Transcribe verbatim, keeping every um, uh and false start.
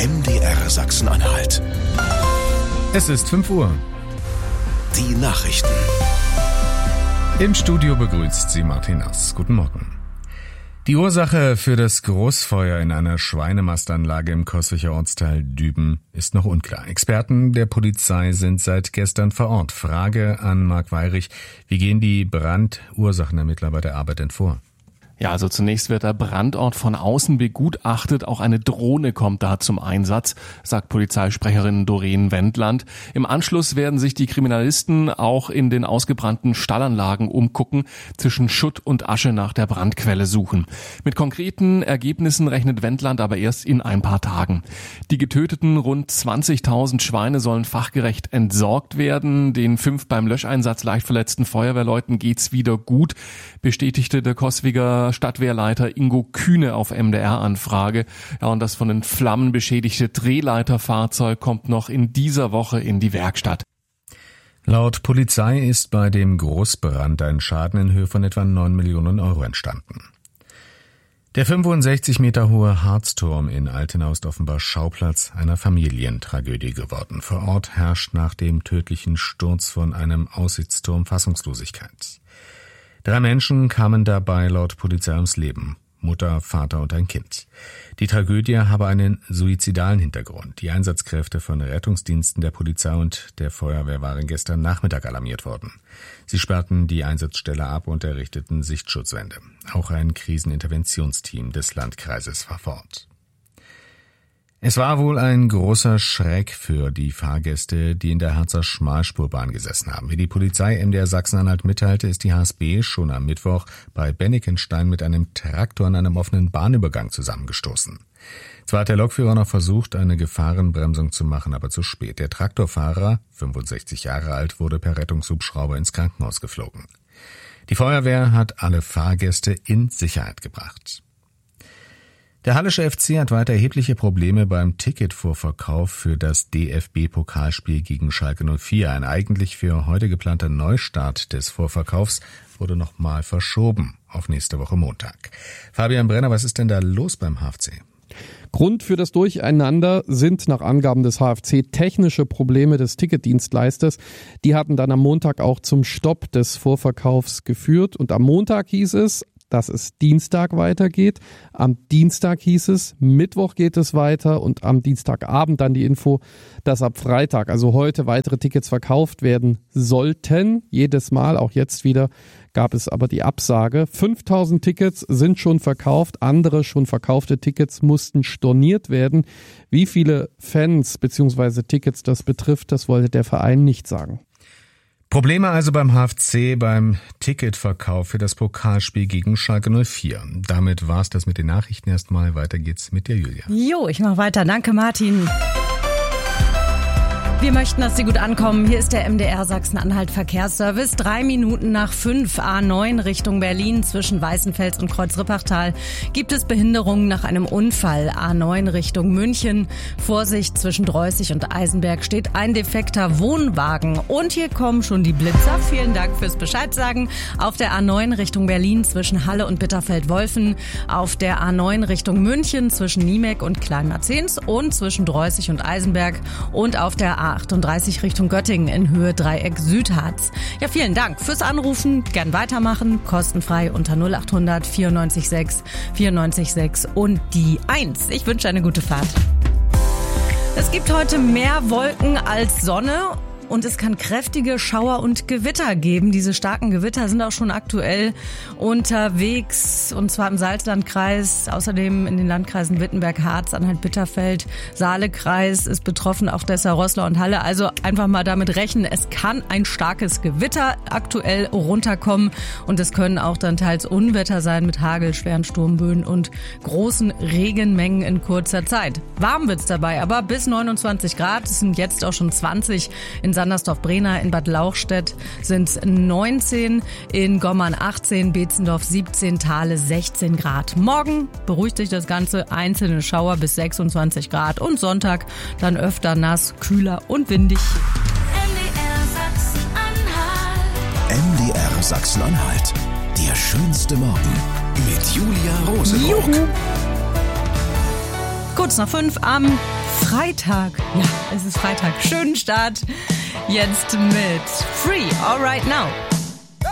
M D R Sachsen-Anhalt. Es ist fünf Uhr. Die Nachrichten. Im Studio begrüßt sie Martin Nass. Guten Morgen. Die Ursache für das Großfeuer in einer Schweinemastanlage im Kosslicher Ortsteil Düben ist noch unklar. Experten der Polizei sind seit gestern vor Ort. Frage an Marc Weyrich: Wie gehen die Brandursachenermittler bei der Arbeit denn vor? Ja, also zunächst wird der Brandort von außen begutachtet. Auch eine Drohne kommt da zum Einsatz, sagt Polizeisprecherin Doreen Wendland. Im Anschluss werden sich die Kriminalisten auch in den ausgebrannten Stallanlagen umgucken, zwischen Schutt und Asche nach der Brandquelle suchen. Mit konkreten Ergebnissen rechnet Wendland aber erst in ein paar Tagen. Die getöteten rund zwanzigtausend Schweine sollen fachgerecht entsorgt werden. Den fünf beim Löscheinsatz leicht verletzten Feuerwehrleuten geht's wieder gut, bestätigte der Coswiger Stadtwehrleiter Ingo Kühne auf M D R-Anfrage. Ja, und das von den Flammen beschädigte Drehleiterfahrzeug kommt noch in dieser Woche in die Werkstatt. Laut Polizei ist bei dem Großbrand ein Schaden in Höhe von etwa neun Millionen Euro entstanden. Der fünfundsechzig Meter hohe Harzturm in Altenau ist offenbar Schauplatz einer Familientragödie geworden. Vor Ort herrscht nach dem tödlichen Sturz von einem Aussichtsturm Fassungslosigkeit. Drei Menschen kamen dabei laut Polizei ums Leben. Mutter, Vater und ein Kind. Die Tragödie habe einen suizidalen Hintergrund. Die Einsatzkräfte von Rettungsdiensten der Polizei und der Feuerwehr waren gestern Nachmittag alarmiert worden. Sie sperrten die Einsatzstelle ab und errichteten Sichtschutzwände. Auch ein Kriseninterventionsteam des Landkreises war vor Ort. Es war wohl ein großer Schreck für die Fahrgäste, die in der Harzer Schmalspurbahn gesessen haben. Wie die Polizei M D R Sachsen-Anhalt mitteilte, ist die H S B schon am Mittwoch bei Bennikenstein mit einem Traktor an einem offenen Bahnübergang zusammengestoßen. Zwar hat der Lokführer noch versucht, eine Gefahrenbremsung zu machen, aber zu spät. Der Traktorfahrer, fünfundsechzig Jahre alt, wurde per Rettungshubschrauber ins Krankenhaus geflogen. Die Feuerwehr hat alle Fahrgäste in Sicherheit gebracht. Der Hallische F C hat weiter erhebliche Probleme beim Ticketvorverkauf für das D F B-Pokalspiel gegen Schalke null vier. Ein eigentlich für heute geplanter Neustart des Vorverkaufs wurde nochmal verschoben auf nächste Woche Montag. Fabian Brenner, was ist denn da los beim H F C? Grund für das Durcheinander sind nach Angaben des H F C technische Probleme des Ticketdienstleisters. Die hatten dann am Montag auch zum Stopp des Vorverkaufs geführt. Und am Montag hieß es, dass es Dienstag weitergeht. Am Dienstag hieß es, Mittwoch geht es weiter und am Dienstagabend dann die Info, dass ab Freitag, also heute, weitere Tickets verkauft werden sollten. Jedes Mal, auch jetzt wieder, gab es aber die Absage. fünftausend Tickets sind schon verkauft, andere schon verkaufte Tickets mussten storniert werden. Wie viele Fans bzw. Tickets das betrifft, das wollte der Verein nicht sagen. Probleme also beim H F C beim Ticketverkauf für das Pokalspiel gegen Schalke null vier. Damit war's das mit den Nachrichten erstmal. Weiter geht's mit dir, Julia. Jo, ich mach weiter. Danke, Martin. Wir möchten, dass Sie gut ankommen. Hier ist der M D R Sachsen-Anhalt Verkehrsservice. Drei Minuten nach fünf, A neun Richtung Berlin zwischen Weißenfels und Kreuz-Rippachtal gibt es Behinderungen nach einem Unfall. A neun Richtung München. Vorsicht, zwischen Dreußig und Eisenberg steht ein defekter Wohnwagen. Und hier kommen schon die Blitzer. Vielen Dank fürs Bescheid sagen. Auf der A neun Richtung Berlin zwischen Halle und Bitterfeld-Wolfen. Auf der A neun Richtung München zwischen Niemek und Kleinmarzens und zwischen Dreußig und Eisenberg. Und auf der A achtunddreißig Richtung Göttingen in Höhe Dreieck Südharz. Ja, vielen Dank fürs Anrufen. Gern weitermachen. Kostenfrei unter null acht hundert vierundneunzig sechs vierundneunzig sechs und die eins. Ich wünsche eine gute Fahrt. Es gibt heute mehr Wolken als Sonne. Und es kann kräftige Schauer und Gewitter geben. Diese starken Gewitter sind auch schon aktuell unterwegs, und zwar im Salzlandkreis, außerdem in den Landkreisen Wittenberg, Harz, Anhalt-Bitterfeld, Saalekreis ist betroffen, auch Dessau-Roßlau und Halle. Also einfach mal damit rechnen, es kann ein starkes Gewitter aktuell runterkommen und es können auch dann teils Unwetter sein mit Hagel, schweren Sturmböen und großen Regenmengen in kurzer Zeit. Warm wird's dabei, aber bis neunundzwanzig Grad, es sind jetzt auch schon zwanzig in Sandersdorf-Brena, in Bad Lauchstädt sind neunzehn, in Gommern achtzehn, Beetzendorf siebzehn, Thale sechzehn Grad. Morgen beruhigt sich das Ganze, einzelne Schauer bis sechsundzwanzig Grad und Sonntag dann öfter nass, kühler und windig. M D R Sachsen-Anhalt. Der schönste Morgen mit Julia Rosenburg. Juhu. Kurz nach fünf am Freitag. Ja, es ist Freitag. Schönen Start jetzt mit Free All Right Now.